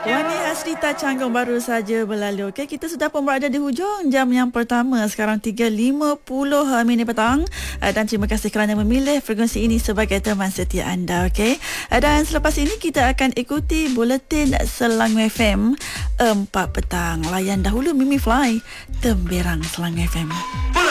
Wani Hasrita Canggung baru saja berlalu. Okey, kita sudah pun berada di hujung jam yang pertama. Sekarang 3.50 minit petang. Dan terima kasih kerana memilih frekuensi ini sebagai teman setia anda. Okey. Dan selepas ini kita akan ikuti buletin Selangor FM 4 petang. Layan dahulu Mimi Fly, Temberang Selangor FM.